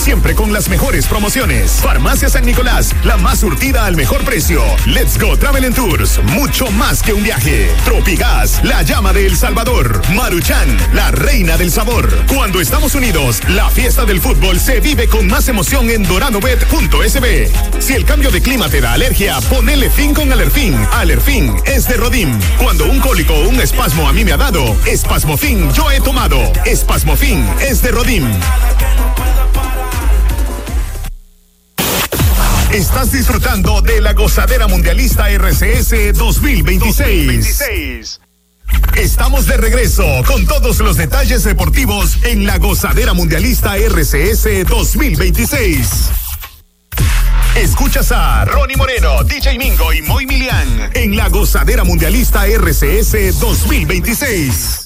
siempre con las mejores promociones. Farmacia San Nicolás, la más surtida al mejor precio. Let's Go Travel and Tours, mucho más que un viaje. Tropigas, la llama de El Salvador. Maruchan, la reina del sabor. Cuando estamos unidos, la fiesta del fútbol se vive con más emoción en doradobet.sb. Si el cambio de clima te da alergia, ponele fin con Alerfin. Alerfin es de Rodim. Cuando un cólico o un espasmo a mí me ha dado, Espasmofin yo he tomado. Espasmofin es de Rodim. Estás disfrutando de la Gozadera Mundialista RCS 2026. Estamos de regreso con todos los detalles deportivos en la Gozadera Mundialista RCS 2026. Escuchas a Ronnie Moreno, DJ Mingo y Moy Milian en la Gozadera Mundialista RCS 2026.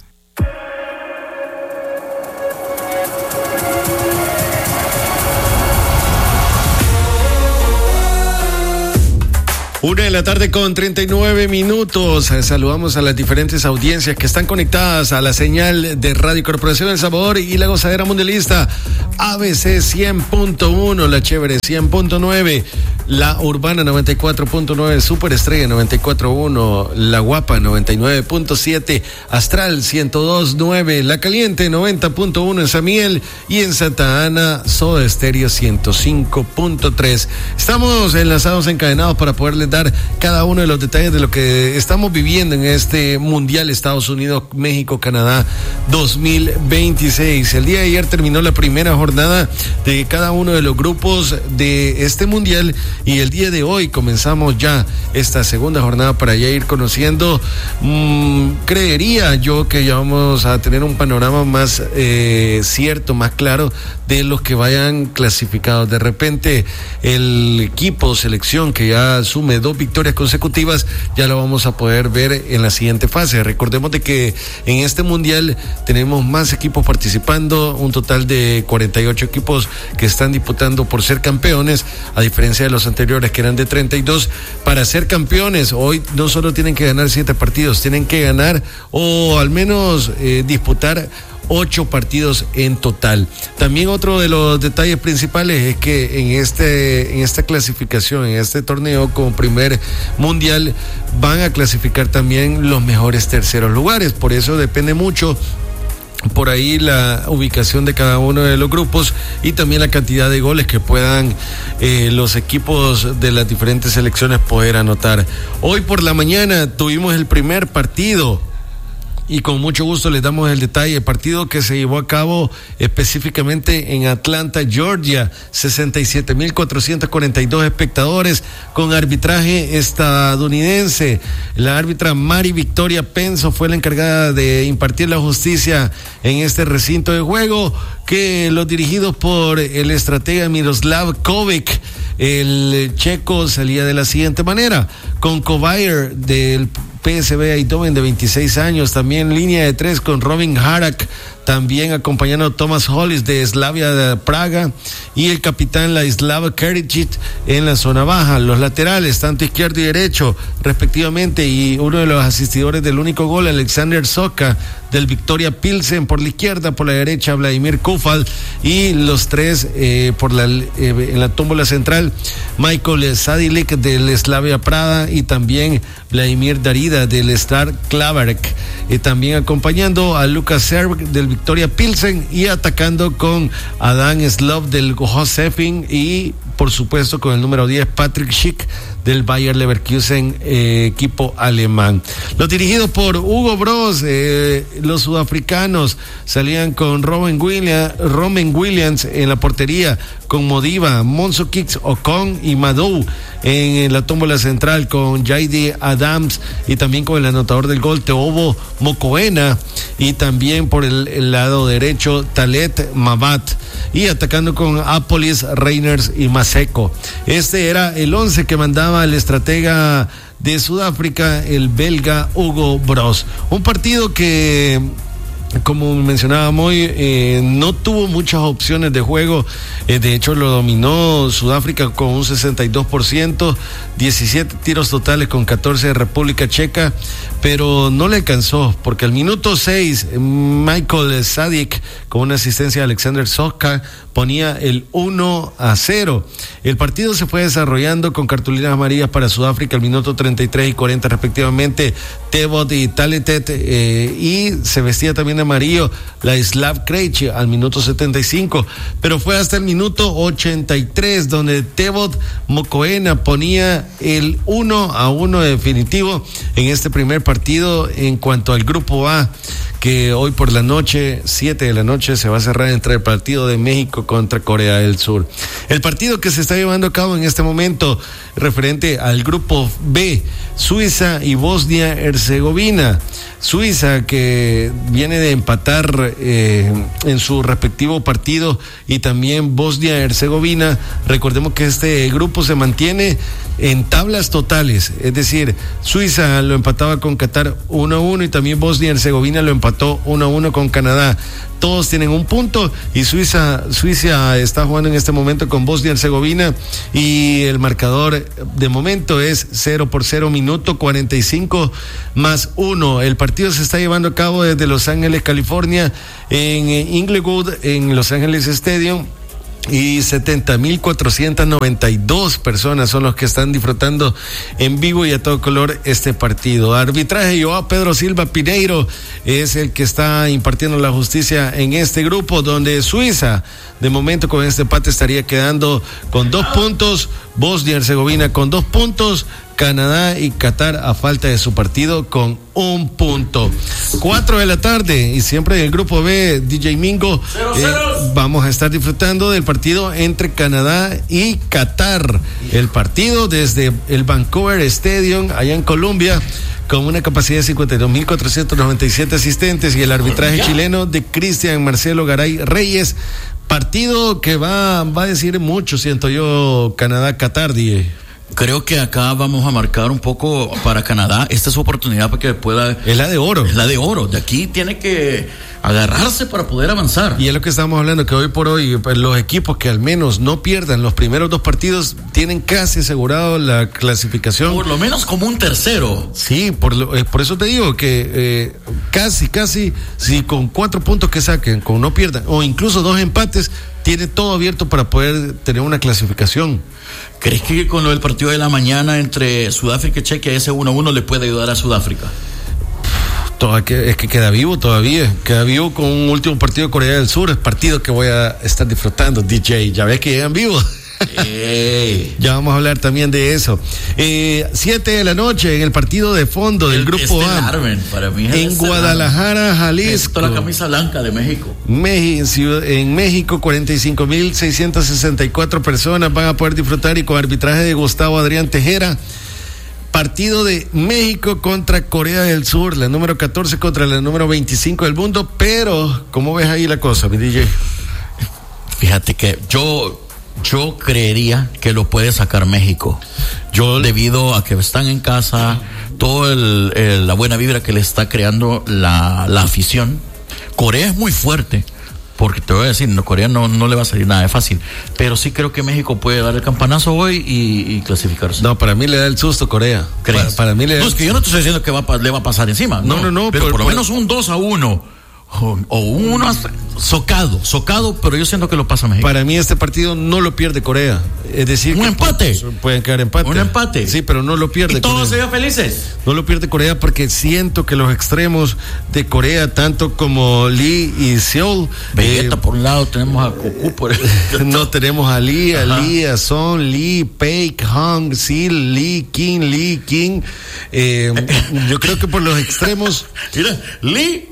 Una de la tarde con 39 minutos. Saludamos a las diferentes audiencias que están conectadas a la señal de Radio Corporación El Sabor y la Gozadera Mundialista. ABC 100.1, la Chévere 100.9, la Urbana 94.9, Superestrella 94.1, la Guapa 99.7, Astral 102.9, la Caliente 90.1 en San Miguel y en Santa Ana, Soda Estéreo 105.3. Estamos enlazados, encadenados para poderles dar cada uno de los detalles de lo que estamos viviendo en este Mundial Estados Unidos, México, Canadá 2026. El día de ayer terminó la primera jornada de cada uno de los grupos de este Mundial y el día de hoy comenzamos ya esta segunda jornada para ya ir conociendo. Creería yo que ya vamos a tener un panorama más cierto, más claro de los que vayan clasificados. De repente el equipo selección que ya asume 2 victorias consecutivas, ya lo vamos a poder ver en la siguiente fase. Recordemos de que en este mundial tenemos más equipos participando, un total de 48 equipos que están disputando por ser campeones, a diferencia de los anteriores que eran de 32. Para ser campeones, hoy no solo tienen que ganar 7 partidos, tienen que ganar o al menos disputar 8 partidos en total. También otro de los detalles principales es que en esta clasificación, en este torneo como primer mundial, van a clasificar también los mejores terceros lugares. Por eso depende mucho por ahí la ubicación de cada uno de los grupos y también la cantidad de goles que puedan los equipos de las diferentes selecciones poder anotar. Hoy por la mañana tuvimos el primer partido y con mucho gusto les damos el detalle. El partido que se llevó a cabo específicamente en Atlanta, Georgia, 67,442 espectadores con arbitraje estadounidense. La árbitra Mari Victoria Penso fue la encargada de impartir la justicia en este recinto de juego, que los dirigidos por el estratega Miroslav Kovic, el checo, salía de la siguiente manera: con Kovayer del PSV Eindhoven de 26 años, también línea de 3 con Robin Harak, también acompañando a Thomas Hollis de Slavia de Praga y el capitán Ladislav Kericic en la zona baja. Los laterales, tanto izquierdo y derecho respectivamente, y uno de los asistidores del único gol, Alexander Soka del Victoria Pilsen por la izquierda, por la derecha Vladimir Kufal, y los tres en la tómbola central, Michael Sadilek del Slavia Praga y también Vladimir Darida del Star Klaverk, también acompañando a Lucas Serb del Victoria Pilsen y atacando con Adam Slov del Josefin y por supuesto con el número 10 Patrick Schick del Bayer Leverkusen, equipo alemán. Los dirigidos por Hugo Broos, los sudafricanos salían con Roman Williams en la portería, con Modiba, Monzo Kicks, Ocon y Madou en la tómbola central, con Jaidi Adams y también con el anotador del gol Teobo Mokoena, y también por el lado derecho Talet Mabat, y atacando con Apolis, Reiners y Maseko. Este era el 11 que mandaba el estratega de Sudáfrica, el belga Hugo Broos. Un partido que como mencionábamos hoy, no tuvo muchas opciones de juego. De hecho, lo dominó Sudáfrica con un 62%, 17 tiros totales con 14 de República Checa, pero no le alcanzó, porque al minuto 6, Michael Sadik, con una asistencia de Alexander Soka, ponía el 1-0. El partido se fue desarrollando con cartulinas amarillas para Sudáfrica al minuto 33 y 40 respectivamente, Tebot y Taletet, y se vestía también de amarillo Ladislav Krejci al minuto 75, pero fue hasta el minuto 83 donde Tebot Mokoena ponía el 1-1 definitivo en este primer partido en cuanto al grupo A, que hoy por la noche, 7 de la noche, se va a cerrar entre el partido de México contra Corea del Sur. El partido que se está llevando a cabo en este momento, referente al grupo B, Suiza y Bosnia-Herzegovina. Suiza, que viene de empatar en su respectivo partido, y también Bosnia-Herzegovina. Recordemos que este grupo se mantiene en tablas totales, es decir, Suiza lo empataba con Qatar 1-1 y también Bosnia-Herzegovina lo empató 1-1 con Canadá. Todos tienen un punto y Suiza está jugando en este momento con Bosnia-Herzegovina y el marcador de momento es 0-0, minuto 45 más 1. El partido se está llevando a cabo desde Los Ángeles, California, en Inglewood, en Los Ángeles Stadium. Y 70.492 personas son los que están disfrutando en vivo y a todo color este partido. Arbitraje, Joao Pedro Silva Pineiro es el que está impartiendo la justicia en este grupo, donde Suiza, de momento con este empate, estaría quedando con 2 puntos, Bosnia-Herzegovina con 2 puntos, Canadá y Qatar a falta de su partido con 1 punto. 4 de la tarde y siempre en el grupo B, DJ Mingo, vamos a estar disfrutando del partido entre Canadá y Qatar. El partido desde el Vancouver Stadium allá en Colombia, con una capacidad de 52.497 asistentes y el arbitraje chileno de Cristian Marcelo Garay Reyes. Partido que va a decir mucho, siento yo, Canadá-Qatar, DJ. Creo que acá vamos a marcar un poco para Canadá. Esta es su oportunidad para que pueda... Es la de oro. Es la de oro. De aquí tiene que agarrarse para poder avanzar. Y es lo que estamos hablando, que hoy por hoy pues, los equipos que al menos no pierdan los primeros 2 partidos tienen casi asegurado la clasificación. Por lo menos como un tercero. Sí, por eso te digo que casi, si con 4 puntos que saquen, con no pierdan, o incluso 2 empates, tiene todo abierto para poder tener una clasificación. ¿Crees que con lo del partido de la mañana entre Sudáfrica y Chequia, ese 1-1 le puede ayudar a Sudáfrica? Es que queda vivo todavía, queda vivo con un último partido de Corea del Sur, es partido que voy a estar disfrutando, DJ, ya ves que llegan vivos. Ya vamos a hablar también de eso. 7 de la noche en el partido de fondo del grupo A, para mí es en Guadalajara, Jalisco. La camisa blanca de México. En México, 45.664 personas van a poder disfrutar, y con arbitraje de Gustavo Adrián Tejera. Partido de México contra Corea del Sur, la número 14 contra la número 25 del mundo. Pero, ¿cómo ves ahí la cosa, mi DJ? Fíjate que yo creería que lo puede sacar México. Debido a que están en casa, toda la buena vibra que le está creando la afición. Corea es muy fuerte, porque te voy a decir, Corea no le va a salir nada de fácil, pero sí creo que México puede dar el campanazo hoy y clasificarse. No, para mí le da el susto Corea. Para mí le da. No, es que yo no te estoy diciendo que le va a pasar encima. No, pero por lo menos un 2-1. O uno socado, pero yo siento que lo pasa México. Para mí este partido no lo pierde Corea. Es decir, un empate. Pueden quedar empate. Un empate. Sí, pero no lo pierde. Y todos serían felices. No lo pierde Corea, porque siento que los extremos de Corea, tanto como Lee y Seoul. Vegeta por un lado, tenemos a Goku por el no, tenemos a Lee, a Son, Lee, Paik, Hong, Sil, Lee King. Yo creo que por los extremos. Mira, Lee.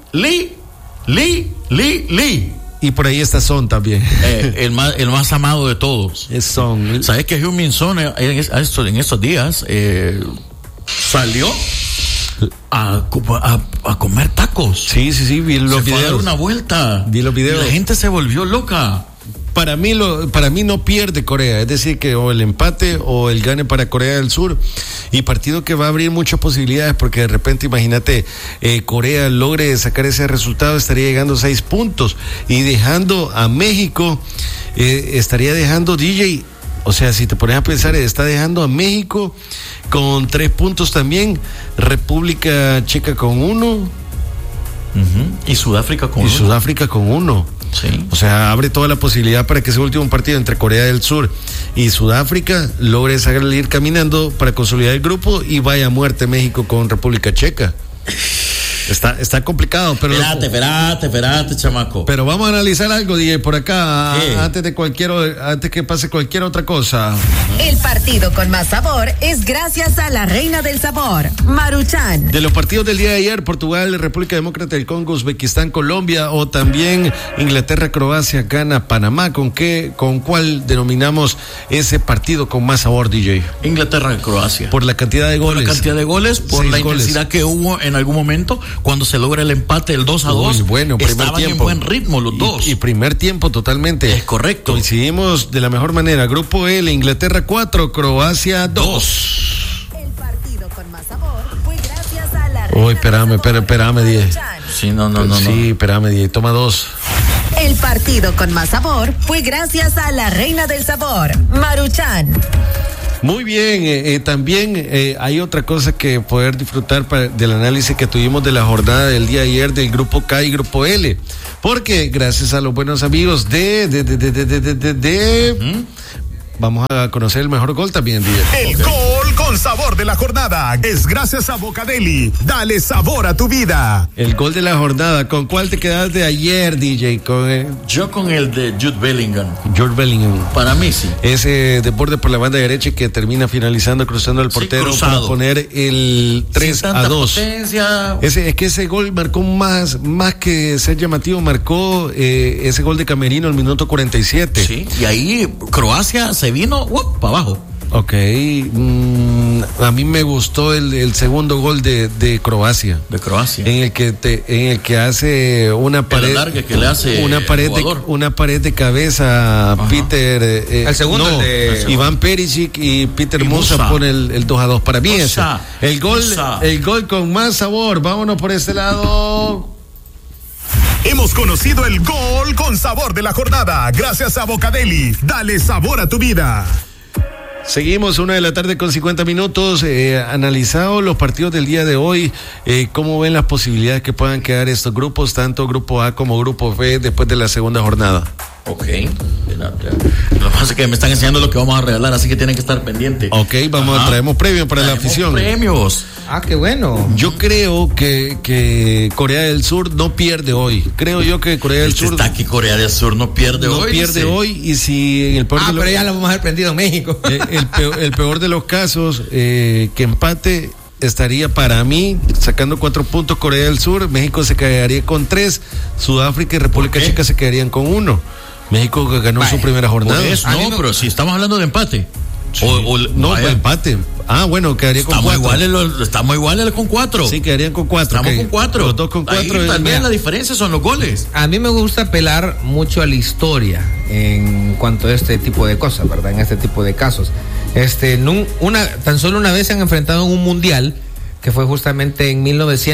Y por ahí está Son también. El más amado de todos. Es Son. ¿Sabes que Heung-min Son en estos días salió a comer tacos? Sí, vi los videos. Fue a dar una vuelta. Vi los videos. La gente se volvió loca. para mí no pierde Corea, es decir, que o el empate o el gane para Corea del Sur, y partido que va a abrir muchas posibilidades, porque de repente, imagínate, Corea logre sacar ese resultado, estaría llegando a 6 puntos y dejando a México, estaría dejando DJ. O sea, si te pones a pensar, está dejando a México con 3 puntos también, República Checa con 1. Y Sudáfrica con 1. Sudáfrica con 1. Sí. O sea, abre toda la posibilidad para que ese último partido entre Corea del Sur y Sudáfrica logre salir caminando para consolidar el grupo y vaya a muerte México con República Checa. Está complicado, pero... Espérate, chamaco. Pero vamos a analizar algo, DJ, por acá, antes que pase cualquier otra cosa. El partido con más sabor es gracias a la reina del sabor, Maruchan. De los partidos del día de ayer, Portugal, República Demócrata del Congo, Uzbekistán, Colombia, o también Inglaterra, Croacia, Ghana, Panamá, ¿con cuál denominamos ese partido con más sabor, DJ? Inglaterra, Croacia. Por la cantidad de goles. Por la cantidad de goles, por la intensidad que hubo en algún momento. Cuando se logra el empate, el 2-2, bueno, estaban en buen ritmo los dos. Y primer tiempo totalmente. Es correcto. Coincidimos de la mejor manera. Grupo L, Inglaterra 4, Croacia 2. El partido con más sabor fue gracias a la Uy, espérame, 10. Sí, no. Sí, espérame, 10. Toma 2. El partido con más sabor fue gracias a la reina del sabor, Maruchan. Muy bien, también hay otra cosa que poder disfrutar del análisis que tuvimos de la jornada del día de ayer del Grupo K y Grupo L, porque gracias a los buenos amigos vamos a conocer el mejor gol también, DJ. El gol con sabor de la jornada es gracias a Bocadeli. Dale sabor a tu vida. El gol de la jornada, ¿con cuál te quedas de ayer, DJ? Yo con el de Jude Bellingham. Jude Bellingham. Para mí sí. Ese de borde por la banda derecha que termina finalizando, cruzando el portero para poner el 3-2. Es que ese gol marcó más que ser llamativo, marcó ese gol de Camerino al minuto 47. Sí, y ahí Croacia se vino para abajo. Ok, a mí me gustó el segundo gol de Croacia. De Croacia. En el que hace una pared. El que le hace una pared de cabeza. Ajá. Peter. El segundo Iván Perisic y Peter Musa pone el 2-2. Para mí ese. El gol con más sabor. Vámonos por este lado. Hemos conocido el gol con sabor de la jornada gracias a Bocadeli. Dale sabor a tu vida. Seguimos 1:50 p.m. Analizado los partidos del día de hoy, ¿cómo ven las posibilidades que puedan quedar estos grupos, tanto Grupo A como Grupo B, después de la segunda jornada? Ok. Lo que pasa es que me están enseñando lo que vamos a regalar, así que tienen que estar pendientes. Ok, traemos premios para la afición. Premios. Qué bueno. Yo creo que Corea del Sur no pierde hoy. Creo yo que Corea del Sur. Está aquí, Corea del Sur no pierde hoy. No pierde hoy, y si en el peor de los... pero ya lo vamos a haber prendido en México. El peor de los casos, que empate, estaría para mí sacando 4 puntos Corea del Sur. México se quedaría con 3. Sudáfrica y República Checa se quedarían con 1. México ganó su primera jornada. Pero si estamos hablando de empate. Sí. Empate. Bueno, quedaría con 4. Estamos iguales con 4. Sí, quedarían con 4. Estamos con 4. Los dos con 4. También la diferencia son los goles. A mí me gusta apelar mucho a la historia en cuanto a este tipo de cosas, ¿verdad? En este tipo de casos. Tan solo una vez se han enfrentado en un mundial, que fue justamente en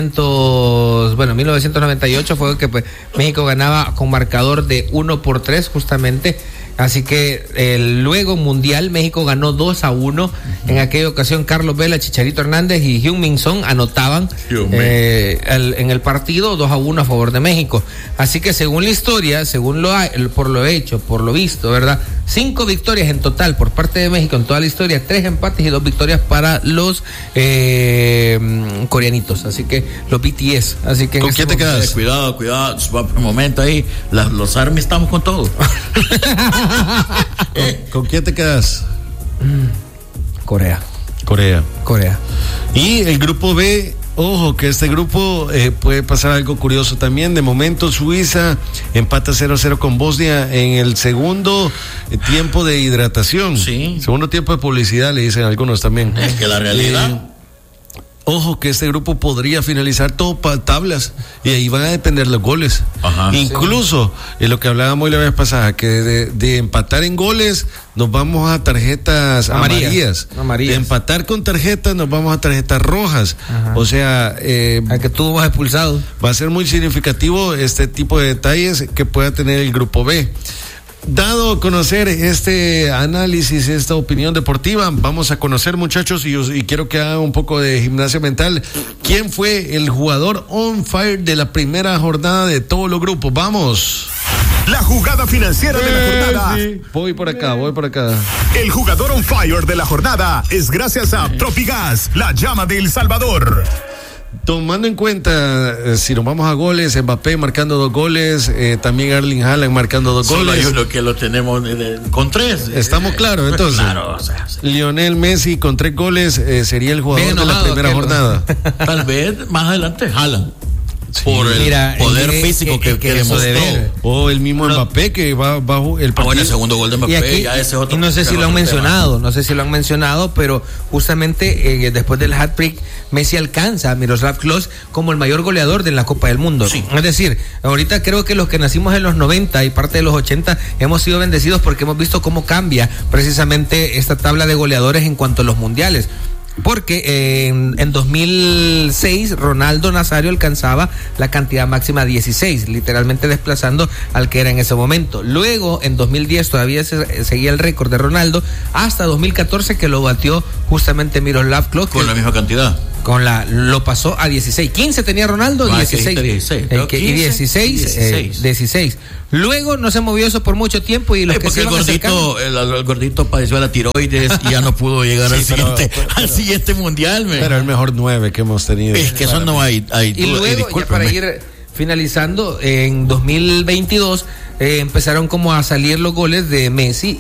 1998 fue que México ganaba con marcador de 1-3 justamente. Así que luego mundial México ganó 2-1. En aquella ocasión Carlos Vela, Chicharito Hernández y Heung-min Son anotaban en el partido 2-1 a favor de México. Así que según la historia, por lo hecho, por lo visto, ¿verdad? 5 victorias en total por parte de México en toda la historia, 3 empates y 2 victorias para los coreanitos. Así que los BTS. Así que ¿con quién te quedas? Cuidado, un momento ahí. Los Army estamos con todo. ¿Con quién te quedas? Corea. Y el grupo B, ojo que este grupo puede pasar algo curioso también. De momento Suiza empata 0-0 con Bosnia en el segundo tiempo de hidratación. Sí. Segundo tiempo de publicidad, le dicen algunos también. Es que la realidad. Ojo que este grupo podría finalizar todo para tablas y ahí van a depender los goles. Ajá. Incluso, lo que hablábamos la vez pasada, que de empatar en goles nos vamos a tarjetas amarillas. De empatar con tarjetas nos vamos a tarjetas rojas. Ajá. O sea, a que tú vas expulsado. Va a ser muy significativo este tipo de detalles que pueda tener el grupo B. Dado a conocer este análisis, esta opinión deportiva, vamos a conocer, muchachos, y quiero que hagan un poco de gimnasia mental. ¿Quién fue el jugador on fire de la primera jornada de todos los grupos? ¡Vamos! La jugada financiera de la jornada. Sí. Voy por acá. El jugador on fire de la jornada es gracias a Tropigas, la llama de El Salvador. Tomando en cuenta, si nos vamos a goles, Mbappé marcando 2 goles, también Erling Haaland marcando 2 goles. Solo hay uno que lo tenemos con 3. Estamos claros, entonces. Claro, o sea, sí. Lionel Messi con 3 goles sería el jugador de la primera jornada. Tal vez más adelante Haaland. Sí. Por el poder físico que demostró. O el mismo Mbappé que va bajo el partido. Bueno, el segundo gol de Mbappé, aquí, ya ese otro. Y no sé si lo han mencionado, pero justamente después del hat-trick, Messi alcanza a Miroslav Klose como el mayor goleador de la Copa del Mundo. Sí. Es decir, ahorita creo que los que nacimos en los 90 y parte de los 80 hemos sido bendecidos porque hemos visto cómo cambia precisamente esta tabla de goleadores en cuanto a los mundiales. Porque en 2006 Ronaldo Nazario alcanzaba la cantidad máxima 16, literalmente desplazando al que era en ese momento. Luego en 2010 todavía seguía el récord de Ronaldo, hasta 2014 que lo batió justamente Miroslav Klose. Con la misma cantidad. Lo pasó a 16. 15 tenía Ronaldo, 16. Y 16. Luego no se movió eso por mucho tiempo y los que se iban acercando. El gordito padeció la tiroides y ya no pudo llegar al siguiente mundial. Pero el mejor 9 que hemos tenido. Es que eso no hay y luego, ya para ir finalizando, en 2022 empezaron como a salir los goles de Messi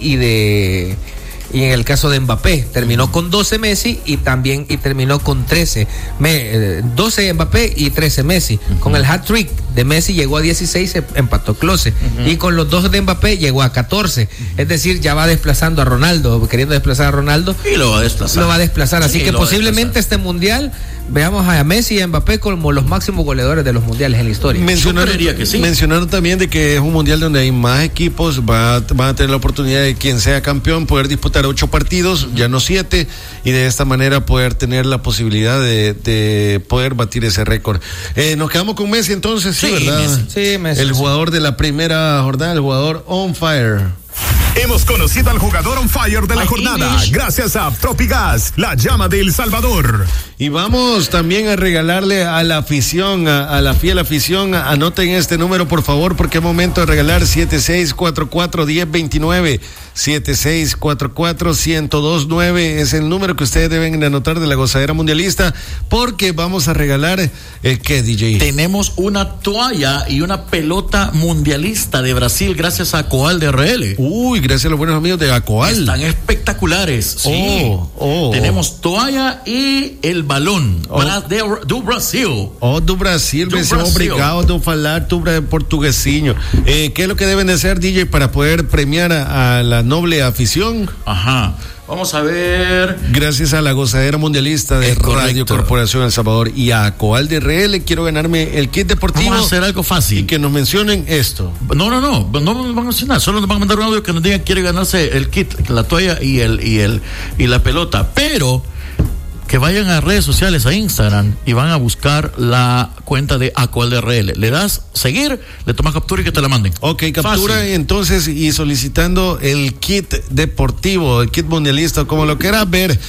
y en el caso de Mbappé, terminó con 12 Messi y terminó con 13. 12 Mbappé y 13 Messi. Uh-huh. Con el hat-trick de Messi llegó a 16, empató Klose. Uh-huh. Y con los 2 de Mbappé llegó a 14. Uh-huh. Es decir, ya va desplazando a Ronaldo, queriendo desplazar a Ronaldo. Y lo va a desplazar. Así que posiblemente este mundial veamos a Messi y a Mbappé como los máximos goleadores de los mundiales en la historia. Mencionaron también de que es un mundial donde hay más equipos, van a tener la oportunidad de quien sea campeón poder disputar 8 partidos, ya no 7, y de esta manera poder tener la posibilidad de poder batir ese récord. Nos quedamos con Messi entonces, sí, ¿verdad? Messi. El jugador de la primera jornada, el jugador on fire. Hemos conocido al jugador on fire de la jornada gracias a Tropigas, la llama de El Salvador. Y vamos también a regalarle a la afición, a la fiel afición, anoten este número por favor, porque es momento de regalar 7644-1029, 7644-1029 es el número que ustedes deben de anotar de la gozadera mundialista, porque vamos a regalar ¿qué, DJ? Tenemos una toalla y una pelota mundialista de Brasil gracias a Acoal de RL. Uy, gracias a los buenos amigos de Acoal. Están espectaculares. Sí. Tenemos toalla y el balón do Brasil. Do Brasil, obrigado de falar tu portuguesinho. ¿Qué es lo que deben de hacer, DJ, para poder premiar a la noble afición? Ajá. Vamos a ver. Gracias a la gozadera mundialista de Radio Corporación El Salvador y a Acoal de RL, quiero ganarme el kit deportivo. Vamos a hacer algo fácil. Y que nos mencionen esto. No nos van a mencionar, solo nos van a mandar un audio que nos digan quiere ganarse el kit, la toalla y la pelota. Pero que vayan a redes sociales, a Instagram, y van a buscar la cuenta de Acoal de RL. Le das seguir, le tomas captura y que te la manden. Ok, captura. Fácil. Entonces, y solicitando el kit deportivo, el kit mundialista, como lo quieras ver,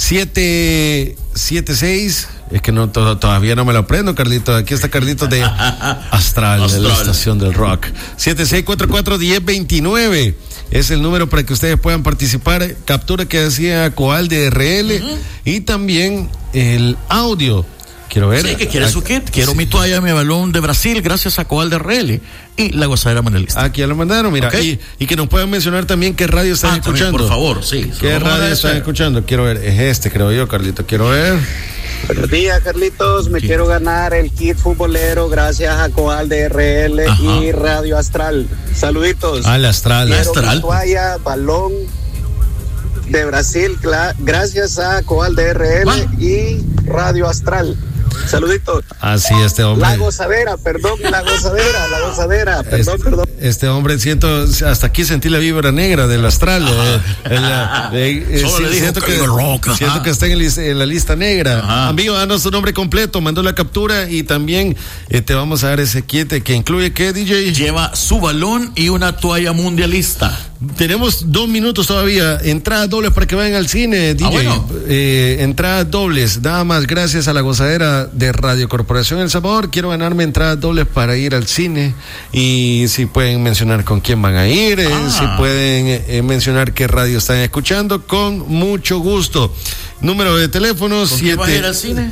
776. Es que no todavía no me lo aprendo, Carlito. Aquí está Carlito de Astral, de la estación del rock. 7644-1029 es el número para que ustedes puedan participar. Captura que decía Acoal de RL y también el audio. Quiero ver. Sí, que quiere su kit. Quiero mi toalla, mi balón de Brasil, gracias a Acoal de RL y la gozadera mundialista. Aquí ya lo mandaron, mira. Okay. Y que nos puedan mencionar también qué radio están escuchando. También, por favor, sí. ¿Qué radio están escuchando? Quiero ver. Es creo yo, Carlito. Quiero ver. Buenos días, Carlitos. Me quiero ganar el kit futbolero gracias a Acoal de RL y Radio Astral. Saluditos. Al Astral. Quiero mi toalla, balón de Brasil, gracias a Coal DRL y Radio Astral. Saluditos. Así, este hombre. La gozadera, perdón. Este hombre, siento, hasta aquí sentí la vibra negra del astral. Siento que está en la lista negra. Ajá. Amigo, danos tu nombre completo, mandó la captura y también te vamos a dar ese kit que incluye, ¿qué, DJ? Lleva su balón y una toalla mundialista. Tenemos 2 minutos todavía. Entradas dobles para que vayan al cine, DJ. Bueno. Entradas dobles, nada más, gracias a la gozadera de Radio Corporación El Salvador. Quiero ganarme entradas dobles para ir al cine. Y si pueden mencionar con quién van a ir, si pueden mencionar qué radio están escuchando, con mucho gusto. Número de teléfono: ¿con quién va a ir al cine?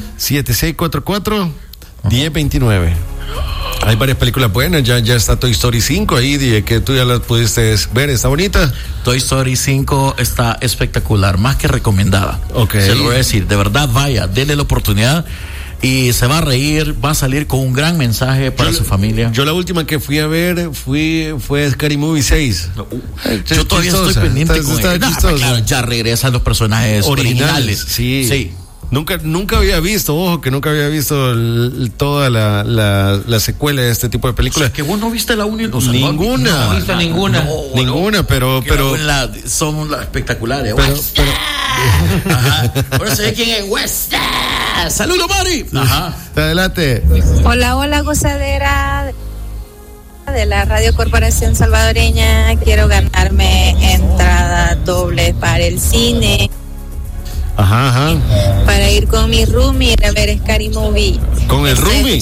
7644-1029. Hay varias películas buenas, ya está Toy Story 5 ahí, que tú ya las pudiste ver, ¿está bonita? Toy Story 5 está espectacular, más que recomendada. Okay. Se lo voy a decir, de verdad, vaya, denle la oportunidad y se va a reír, va a salir con un gran mensaje para su familia. Yo la última que fui a ver fue Scary Movie 6. Yo todavía estoy pendiente con claro, ya regresan los personajes originales. Sí. Nunca había visto, nunca había visto toda la secuela de este tipo de películas. O sea, que vos no viste la 1 y ninguna. No he visto ninguna. Ninguna, pero son las espectaculares. Ajá. Ahora se ve quién es West. Saludos, Mari. Ajá. Adelante. Hola, gozadera de la Radio Corporación Salvadoreña. Quiero ganarme entrada doble para el cine. Ajá. Para ir con mi roomie a ver Scary Movie. ¿Con el roomie?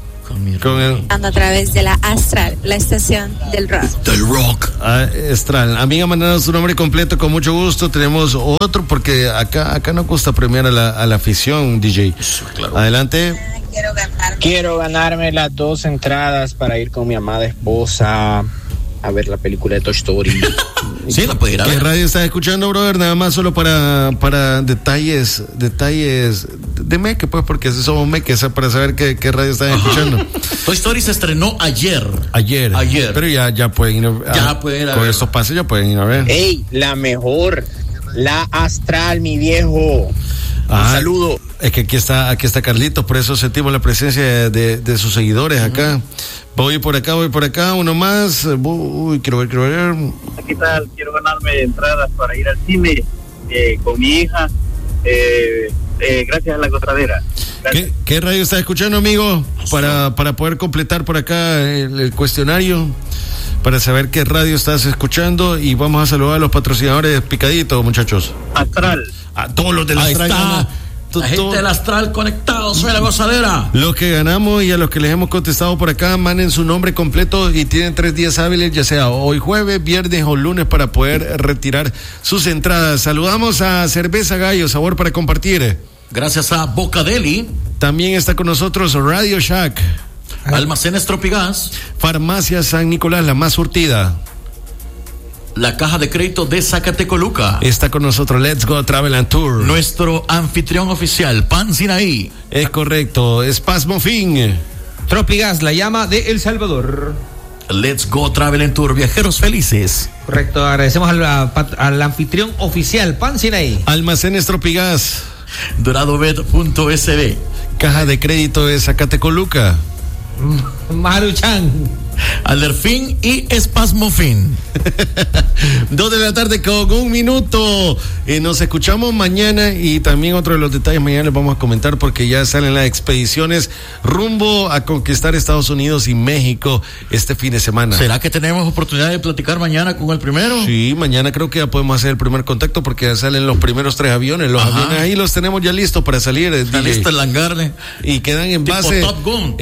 A través de la Astral, la estación del rock. Astral. Amiga, mandanos su nombre completo con mucho gusto. Tenemos otro porque acá nos gusta premiar a la afición, DJ. Claro. Adelante. Quiero ganarme las 2 entradas para ir con mi amada esposa a ver la película de Toy Story. Sí, la puede ir a ver. ¿Qué radio estás escuchando, brother? Nada más solo para detalles de meque, pues, porque somos meques, para saber qué radio están escuchando. Toy Story se estrenó ayer. Pero ya pueden ir a ver. Ya pueden ir a ver. Con estos pases ya pueden ir a ver. ¡Ey! La mejor, la Astral, mi viejo. Un saludo. Es que aquí está Carlitos, por eso sentimos la presencia de sus seguidores acá. Voy por acá, uno más. Quiero ver. ¿Qué tal? Quiero ganarme entradas para ir al cine con mi hija. Gracias a la gozadera. ¿Qué radio estás escuchando, amigo? Para poder completar por acá el cuestionario, para saber qué radio estás escuchando, y vamos a saludar a los patrocinadores picaditos, muchachos. Astral. A todos los del Astral. Está. La gente del Astral conectados, soy la gozadera. Los que ganamos y a los que les hemos contestado por acá, manden su nombre completo y tienen 3 días hábiles, ya sea hoy jueves, viernes o lunes, para poder retirar sus entradas. Saludamos a Cerveza Gallo, sabor para compartir. Gracias a Bocadeli. También está con nosotros Radio Shack. Almacenes Tropigas. Farmacia San Nicolás, la más surtida. La Caja de Crédito de Zacatecoluca. Está con nosotros Let's Go Travel and Tour. Nuestro anfitrión oficial, Pan Sinaí. Es correcto, Spasmo Fin. Tropigas, la llama de El Salvador. Let's Go Travel and Tour, viajeros felices. Correcto, agradecemos al anfitrión oficial, Pan Sinaí. Almacenes Tropigas. DoradoBet.sb. Caja de Crédito de Zacatecoluca. Maruchan. Alderfin y Espasmofin. 2 de la tarde con 1 minuto. Nos escuchamos mañana, y también otro de los detalles mañana les vamos a comentar, porque ya salen las expediciones rumbo a conquistar Estados Unidos y México este fin de semana. ¿Será que tenemos oportunidad de platicar mañana con el primero? Sí, mañana creo que ya podemos hacer el primer contacto, porque ya salen los primeros 3 aviones. Los aviones ahí los tenemos ya listos para salir. Está listo el hangar. Y quedan en tipo base. Top Gun.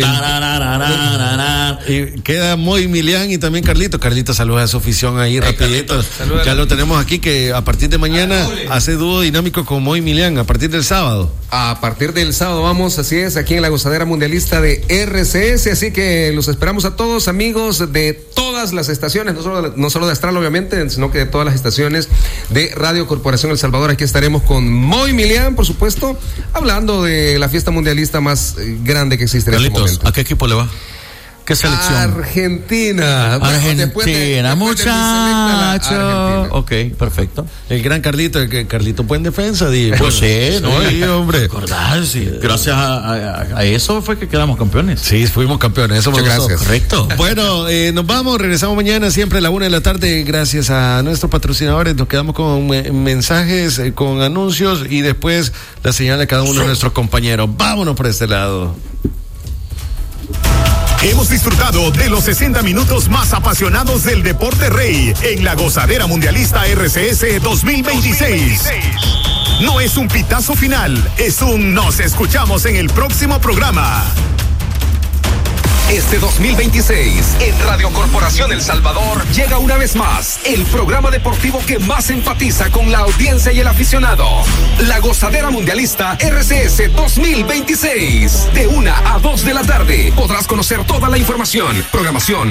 Y queda Moy Milian y también Carlito. Saluda a su afición ahí rapidito. Ya lo tenemos aquí, que a partir de mañana hace dúo dinámico con Moy Milian, a partir del sábado. A partir del sábado vamos, así es, aquí en la gozadera mundialista de RCS, así que los esperamos a todos, amigos de todas las estaciones, no solo de Astral, obviamente, sino que de todas las estaciones de Radio Corporación El Salvador. Aquí estaremos con Moy Milian, por supuesto, hablando de la fiesta mundialista más grande que existe en este momento. ¿A qué equipo le va? ¿Qué selección? Argentina. Argentina, muchacho. Ok, perfecto. El gran Carlito, Carlito buen defensa. Pues sí, ¿no? Sí, hombre. Sí. Gracias a eso fue que quedamos campeones. Sí, fuimos campeones. Eso muchas gracias. Correcto. Bueno, nos vamos, regresamos mañana siempre a la 1:00 p.m. Gracias a nuestros patrocinadores. Nos quedamos con mensajes, con anuncios y después la señal de cada uno de nuestros compañeros. Vámonos por este lado. Hemos disfrutado de los 60 minutos más apasionados del deporte rey en la Gozadera Mundialista RCS 2026. No es un pitazo final, es un nos escuchamos en el próximo programa. Este 2026, en Radio Corporación El Salvador, llega una vez más el programa deportivo que más enfatiza con la audiencia y el aficionado. La Gozadera Mundialista RCS 2026. De 1 a 2 de la tarde podrás conocer toda la información, programación